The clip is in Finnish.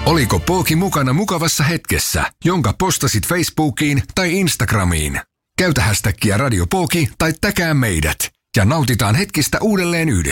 Oliko Pooki mukana mukavassa hetkessä, jonka postasit Facebookiin tai Instagramiin? Käytä hashtagia Radio Pooki tai täkää meidät ja nautitaan hetkistä uudelleen yhdessä.